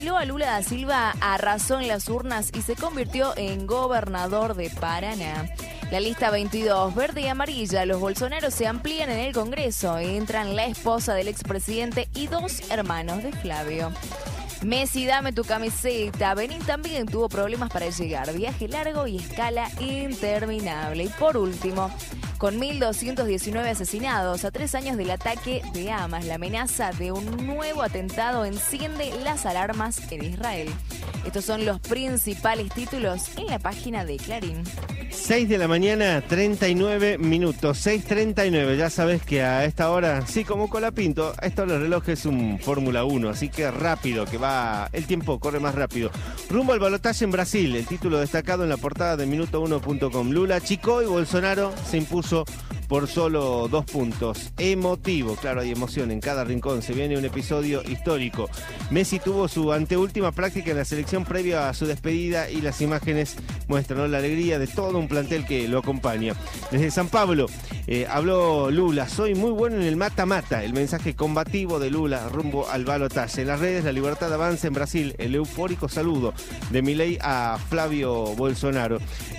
Lula da Silva arrasó en las urnas y se convirtió en gobernador de Paraná. La lista 22, verde y amarilla, los bolsonaros se amplían en el Congreso. Entran la esposa del expresidente y 2 hermanos de Flavio. Messi, dame tu camiseta. Benín también tuvo problemas para llegar. Viaje largo y escala interminable. Y por último, con 1.219 asesinados a 3 años del ataque de Hamas, la amenaza de un nuevo atentado enciende las alarmas en Israel. Estos son los principales títulos en la página de Clarín. 6 de la mañana, 39 minutos, 6:39. Ya sabes que a esta hora, sí, como Colapinto, a esta hora el reloj es un Fórmula 1, así que rápido, que va, el tiempo corre más rápido. Rumbo al balotaje en Brasil, el título destacado en la portada de Minuto1.com. Lula achicó y Bolsonaro se impuso por solo 2 puntos. Emotivo, claro, hay emoción en cada rincón. Se viene un episodio histórico. Messi tuvo su anteúltima práctica en la selección previa a su despedida y las imágenes muestran la alegría de todo un plantel que lo acompaña. Desde San Pablo habló Lula. Soy muy bueno en el mata-mata. El mensaje combativo de Lula rumbo al balotaje. En las redes, la libertad avanza en Brasil. El eufórico saludo de Milei a Flavio Bolsonaro.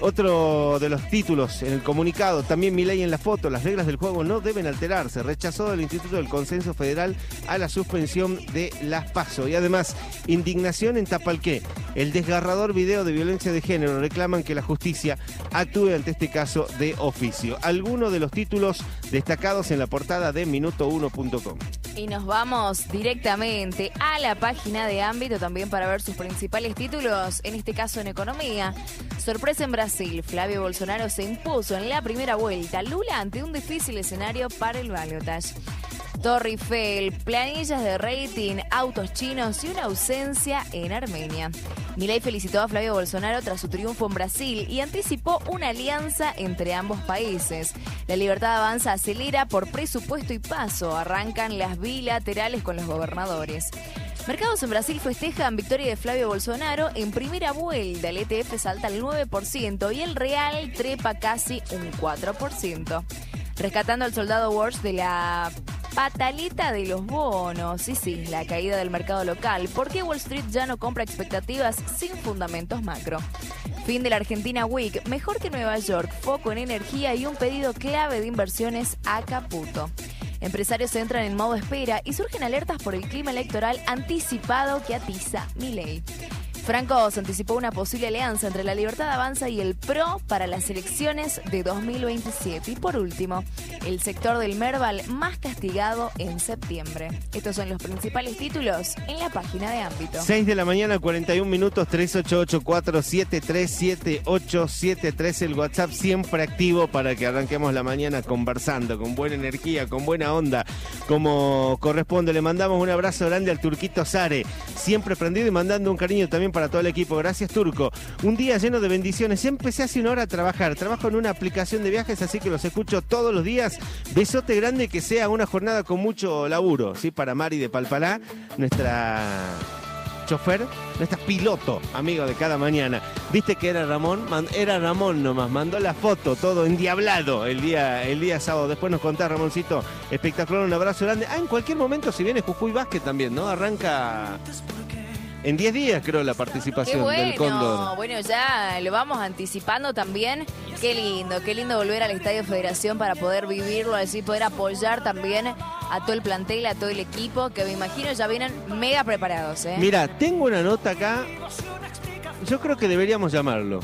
Otro de los títulos en el comunicado, también Milei en la foto. Las reglas del juego no deben alterarse. Rechazó del Instituto del Consenso Federal a la suspensión de las PASO. Y además, indignación en Tapalqué. El desgarrador video de violencia de género. Reclaman que la justicia actúe ante este caso de oficio. Algunos de los títulos destacados en la portada de Minuto1.com. Y nos vamos directamente a la página de Ámbito también para ver sus principales títulos, en este caso en economía. Sorpresa en Brasil, Flavio Bolsonaro se impuso en la primera vuelta. Lula ante un difícil escenario para el balotaje. Torre Eiffel, planillas de rating, autos chinos y una ausencia en Armenia. Milei felicitó a Flavio Bolsonaro tras su triunfo en Brasil y anticipó una alianza entre ambos países. La libertad avanza acelera por presupuesto y paso. Arrancan las bilaterales con los gobernadores. Mercados en Brasil festejan victoria de Flavio Bolsonaro en primera vuelta. El ETF salta al 9% y el real trepa casi un 4%. Rescatando al soldado Walsh de la pataleta de los bonos. Sí, la caída del mercado local. ¿Por qué Wall Street ya no compra expectativas sin fundamentos macro? Fin de la Argentina Week. Mejor que Nueva York. Foco en energía y un pedido clave de inversiones a Caputo. Empresarios entran en modo espera y surgen alertas por el clima electoral anticipado que atiza Milei. Franco se anticipó una posible alianza entre la Libertad Avanza y el PRO para las elecciones de 2027. Y por último, el sector del Merval más castigado en septiembre. Estos son los principales títulos en la página de Ámbito. 6 de la mañana, 41 minutos, 3884737873. El WhatsApp siempre activo para que arranquemos la mañana conversando, con buena energía, con buena onda, como corresponde. Le mandamos un abrazo grande al Turquito Sare, siempre prendido y mandando un cariño también para todo el equipo. Gracias, Turco. Un día lleno de bendiciones. Empecé hace una hora a trabajar. Trabajo en una aplicación de viajes, así que los escucho todos los días. Besote grande, que sea una jornada con mucho laburo, ¿sí? Para Mari de Palpalá, nuestra chofer, nuestra piloto, amigo de cada mañana. ¿Viste que era Ramón? Era Ramón nomás. Mandó la foto, todo endiablado el día sábado. Después nos contás, Ramoncito. Espectacular, un abrazo grande. En cualquier momento, si viene Jujuy Básquet también, ¿no? Arranca en 10 días, creo, la participación del Cóndor. Bueno, ya lo vamos anticipando también. Qué lindo volver al Estadio Federación para poder vivirlo, así poder apoyar también a todo el plantel, a todo el equipo, que me imagino ya vienen mega preparados, ¿eh? Mira, tengo una nota acá. Yo creo que deberíamos llamarlo.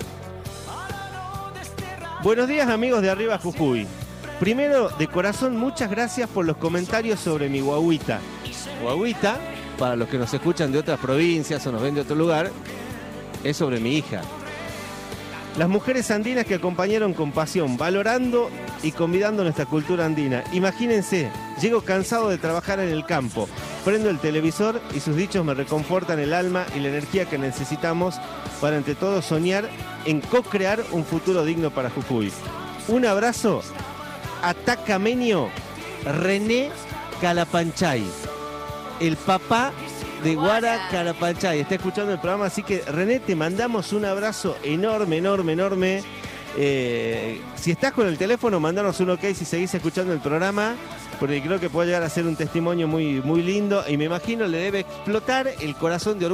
Buenos días, amigos de Arriba Jujuy. Primero, de corazón, muchas gracias por los comentarios sobre mi guaguita. Guaguita, para los que nos escuchan de otras provincias o nos ven de otro lugar, es sobre mi hija. Las mujeres andinas que acompañaron con pasión, valorando y convidando nuestra cultura andina. Imagínense, llego cansado de trabajar en el campo, prendo el televisor y sus dichos me reconfortan el alma y la energía que necesitamos para entre todos soñar en co-crear un futuro digno para Jujuy. Un abrazo a Tacameño René Calapanchay, el papá de Guara Calapanchay. Está escuchando el programa, así que René, te mandamos un abrazo enorme. Si estás con el teléfono, mandanos un ok si seguís escuchando el programa, porque creo que puede llegar a ser un testimonio muy, muy lindo, y me imagino le debe explotar el corazón de orgullo